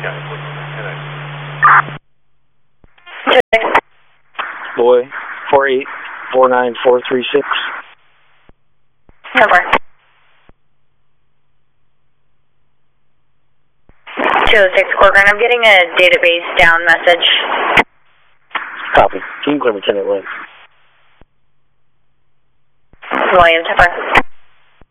Boy, 4849436. Over. 206 Corcoran, I'm getting a database down message. Copy. Team clear, Lieutenant Williams. Williams, over.